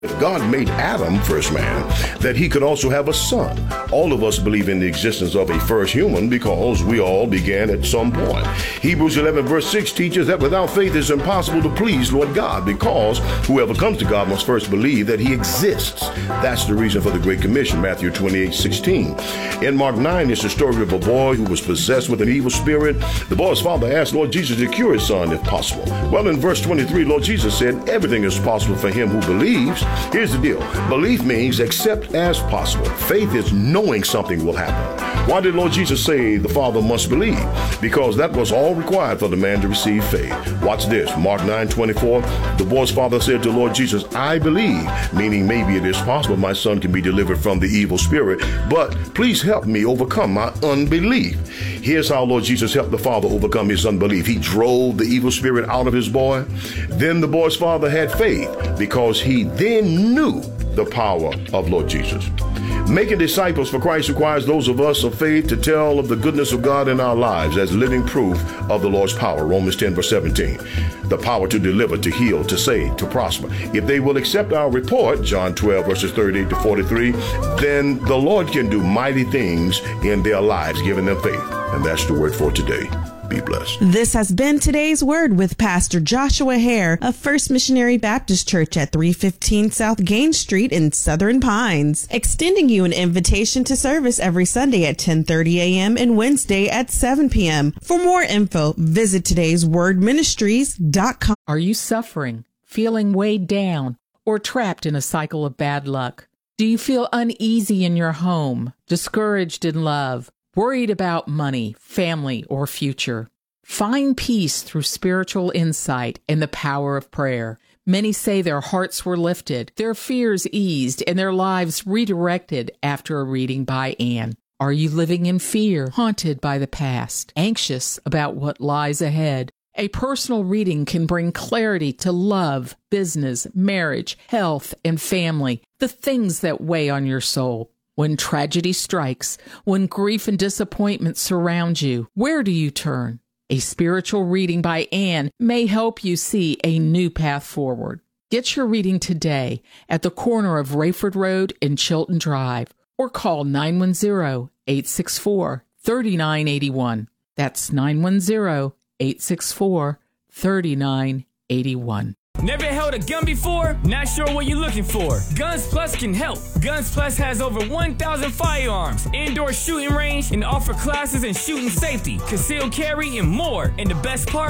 God made Adam, first man, that he could also have a son. All of us believe in the existence of a first human because we all began at some point. Hebrews 11 verse 6 teaches that without faith it's impossible to please Lord God, because whoever comes to God must first believe that he exists. That's the reason for the Great Commission, Matthew 28:16. In Mark 9, it's the story of a boy who was possessed with an evil spirit. The boy's father asked Lord Jesus to cure his son if possible. Well, in verse 23, Lord Jesus said, everything is possible for him who believes. Here's the deal. Belief means accept as possible. Faith is knowing something will happen. Why did Lord Jesus say the Father must believe? Because that was all required for the man to receive faith. Watch this. Mark 9:24. The boy's father said to Lord Jesus, I believe, meaning maybe it is possible my son can be delivered from the evil spirit, but please help me overcome my unbelief. Here's how Lord Jesus helped the father overcome his unbelief. He drove the evil spirit out of his boy. Then the boy's father had faith because he then knew the power of Lord Jesus. Making disciples for Christ requires those of us of faith to tell of the goodness of God in our lives as living proof of the Lord's power. Romans 10 verse 17. The power to deliver, to heal, to save, to prosper. If they will accept our report, John 12 verses 38 to 43, then the Lord can do mighty things in their lives, giving them faith. And that's the word for today. Be blessed. This has been today's word with Pastor Joshua Hare of First Missionary Baptist Church at 315 South Gain Street in Southern Pines, extending you an invitation to service every Sunday at 10:30 a.m. and Wednesday at 7 p.m. For more info, visit today'swordministries.com. Are you suffering, feeling weighed down, or trapped in a cycle of bad luck? Do you feel uneasy in your home, discouraged in love, worried about money, family, or future? Find peace through spiritual insight and the power of prayer. Many say their hearts were lifted, their fears eased, and their lives redirected after a reading by Anne. Are you living in fear, haunted by the past, anxious about what lies ahead? A personal reading can bring clarity to love, business, marriage, health, and family, the things that weigh on your soul. When tragedy strikes, when grief and disappointment surround you, where do you turn? A spiritual reading by Anne may help you see a new path forward. Get your reading today at the corner of Rayford Road and Chilton Drive, or call 910-864-3981. That's 910-864-3981. Never held a gun before? Not sure what you're looking for? Guns Plus can help. Guns Plus has over 1,000 firearms, indoor shooting range, and offer classes in shooting safety, concealed carry, and more. And the best part?